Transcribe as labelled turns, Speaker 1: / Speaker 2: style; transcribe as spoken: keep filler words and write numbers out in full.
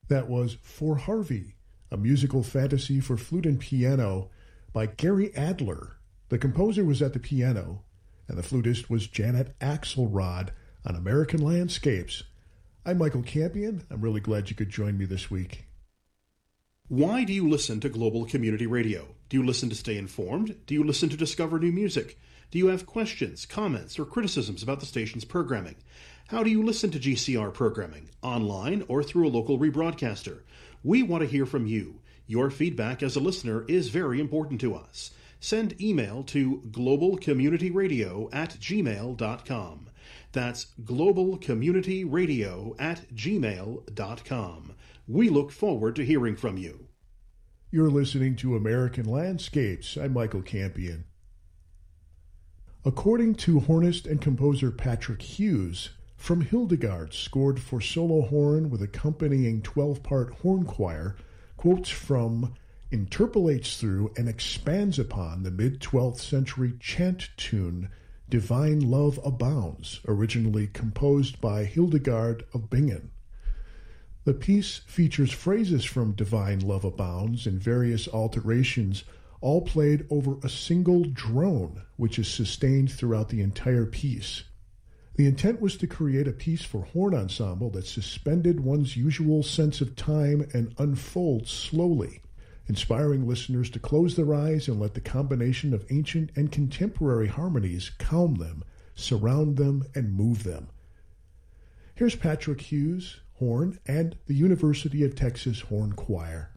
Speaker 1: That was For Harvey, a musical fantasy for flute and piano by Gary Adler. The composer was at the piano, and the flutist was Janet Axelrod on American Landscapes. I'm Michael Campion. I'm really glad you could join me this week.
Speaker 2: Why do you listen to Global Community Radio? Do you listen to stay informed? Do you listen to discover new music? Do you have questions, comments, or criticisms about the station's programming? How do you listen to G C R programming, online or through a local rebroadcaster? We want to hear from you. Your feedback as a listener is very important to us. Send email to globalcommunityradio at gmail dot com. That's globalcommunityradio at gmail dot com. We look forward to hearing from you.
Speaker 1: You're listening to American Landscapes. I'm Michael Campion. According to hornist and composer Patrick Hughes, From Hildegard scored for solo horn with accompanying twelve-part horn choir, quotes from, interpolates through, and expands upon the mid-twelfth century chant tune Divine Love Abounds, originally composed by Hildegard of Bingen. The piece features phrases from Divine Love Abounds in various alterations, all played over a single drone, which is sustained throughout the entire piece. The intent was to create a piece for horn ensemble that suspended one's usual sense of time and unfolds slowly, inspiring listeners to close their eyes and let the combination of ancient and contemporary harmonies calm them, surround them, and move them. Here's Patrick Hughes, horn, and the University of Texas Horn Choir.